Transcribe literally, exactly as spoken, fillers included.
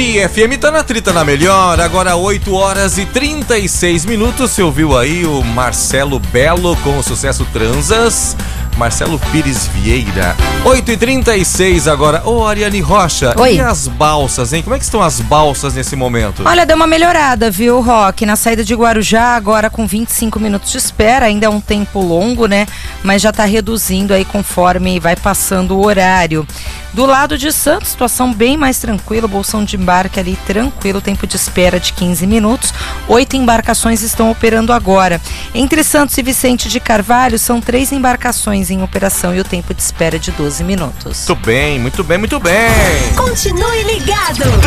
Tupi F M tá na trita na melhor, agora oito horas e trinta e seis minutos. Você ouviu aí o Marcelo Belo com o sucesso Transas, Marcelo Pires Vieira. oito e trinta e seis agora. Ô, Ariane Rocha, Oi. E as balsas, hein? Como é que estão as balsas nesse momento? Olha, deu uma melhorada, viu, Rock? Na saída de Guarujá, agora com vinte e cinco minutos de espera, ainda é um tempo longo, né? Mas já tá reduzindo aí conforme vai passando o horário. Do lado de Santos, situação bem mais tranquila, bolsão de embarque ali tranquilo, tempo de espera de quinze minutos. Oito embarcações estão operando agora. Entre Santos e Vicente de Carvalho, são três embarcações em operação e o tempo de espera de doze minutos. Muito bem, muito bem, muito bem. Continue ligado.